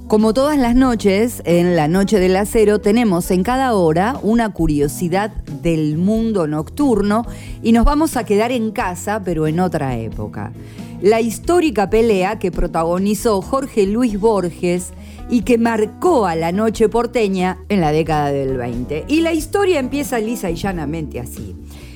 Como todas las noches, en la Noche del Acero tenemos en cada hora una curiosidad del mundo nocturno y nos vamos a quedar en casa, pero en otra época. La histórica pelea que protagonizó Jorge Luis Borges y que marcó a la noche porteña en la década del 20. Y la historia empieza lisa y llanamente así.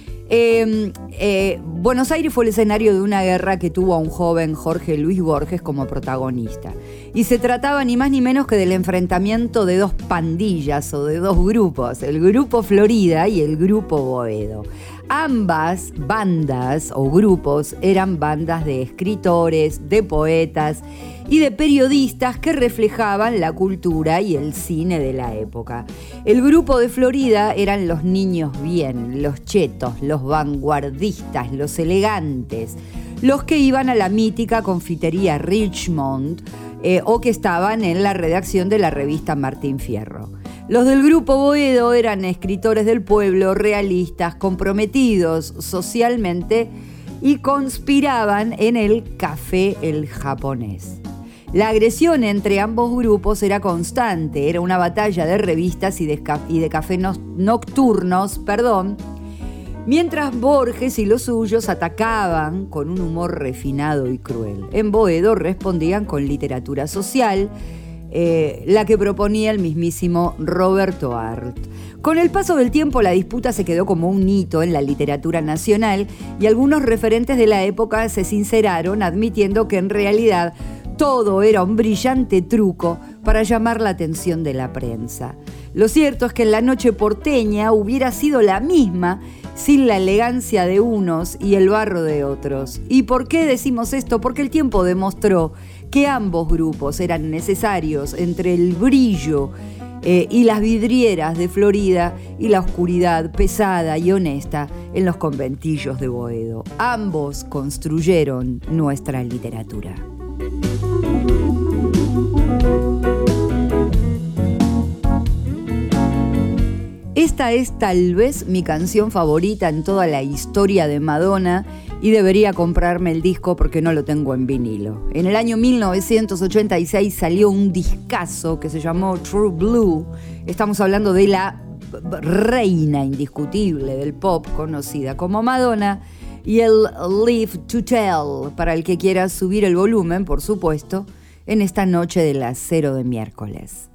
Buenos Aires fue el escenario de una guerra que tuvo a un joven Jorge Luis Borges como protagonista. Y se trataba ni más ni menos que del enfrentamiento de dos pandillas o de dos grupos, el Grupo Florida y el Grupo Boedo. Ambas bandas o grupos eran bandas de escritores, de poetas y de periodistas que reflejaban la cultura y el cine de la época. El Grupo de Florida eran los niños bien, los chetos, los vanguardistas, los elegantes, los que iban a la mítica confitería Richmond o que estaban en la redacción de la revista Martín Fierro. Los del Grupo Boedo eran escritores del pueblo, realistas, comprometidos socialmente y conspiraban en el Café El Japonés. La agresión entre ambos grupos era constante, era una batalla de revistas y de cafés nocturnos, mientras Borges y los suyos atacaban con un humor refinado y cruel. En Boedo respondían con literatura social, la que proponía el mismísimo Roberto Arlt. Con el paso del tiempo la disputa se quedó como un hito en la literatura nacional y algunos referentes de la época se sinceraron admitiendo que en realidad todo era un brillante truco para llamar la atención de la prensa. Lo cierto es que en la noche porteña hubiera sido la misma sin la elegancia de unos y el barro de otros. ¿Y por qué decimos esto? Porque el tiempo demostró que ambos grupos eran necesarios entre el brillo y las vidrieras de Florida y la oscuridad pesada y honesta en los conventillos de Boedo. Ambos construyeron nuestra literatura. Esta es tal vez mi canción favorita en toda la historia de Madonna y debería comprarme el disco porque no lo tengo en vinilo. En el año 1986 salió un discazo que se llamó True Blue. Estamos hablando de la reina indiscutible del pop conocida como Madonna y el Live to Tell para el que quiera subir el volumen, por supuesto, en esta noche del Acero de miércoles.